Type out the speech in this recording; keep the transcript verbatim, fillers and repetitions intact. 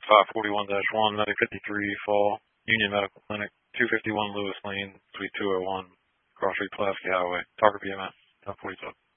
five forty-one dash one, Medic fifty-three, Fall, Union Medical Clinic, two fifty-one Lewis Lane, Suite two oh one, Cross Street, Pulaski Highway. Talker P M S, ten forty-two.